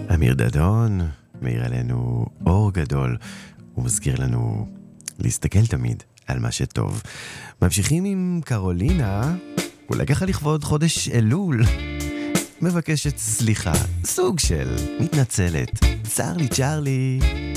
אמיר דדון מאיר עלינו אור גדול ומזכיר לנו להסתכל תמיד על מה שטוב. ממשיכים עם קרולינה, אולי ככה לכבוד חודש אלול, מבקשת סליחה, סוג של מתנצלת, צ'רלי צ'רלי.